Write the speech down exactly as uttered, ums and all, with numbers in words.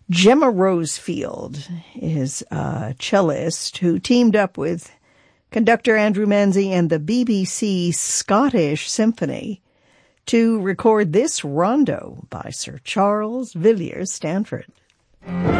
Gemma Rosefield is a cellist who teamed up with conductor Andrew Manzi and the B B C Scottish Symphony to record this rondo by Sir Charles Villiers Stanford.